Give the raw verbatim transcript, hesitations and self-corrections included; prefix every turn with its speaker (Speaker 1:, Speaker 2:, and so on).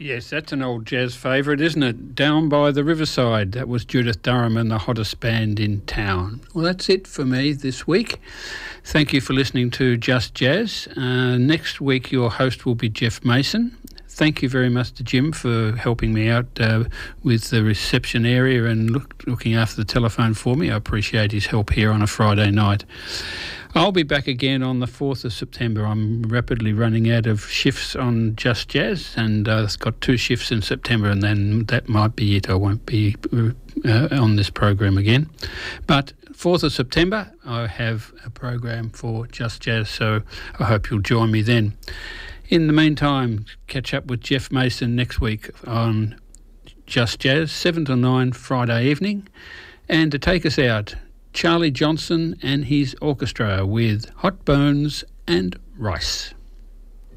Speaker 1: Yes, that's an old jazz favourite, isn't it? Down by the Riverside. That was Judith Durham and the hottest band in town. Well, that's it for me this week. Thank you for listening to Just Jazz. Uh, next week, your host will be Jeff Mason. Thank you very much to Jim for helping me out uh, with the reception area and look, looking after the telephone for me. I appreciate his help here on a Friday night. I'll be back again on the fourth of September. I'm rapidly running out of shifts on Just Jazz, and uh, I've got two shifts in September, and then that might be it. I won't be uh, on this program again. But fourth of September, I have a program for Just Jazz, so I hope you'll join me then. In the meantime, catch up with Jeff Mason next week on Just Jazz, seven to nine Friday evening. And to take us out, Charlie Johnson and his orchestra with Hot Bones and Rice.